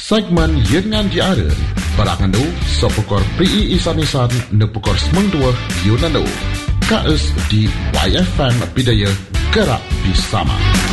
Segmen Yengan Diara Barangandu Sopukor Prii Isan-Isan Nepukor Semengdua Yunandu KS di YFM Bidaya Gerak Bersama.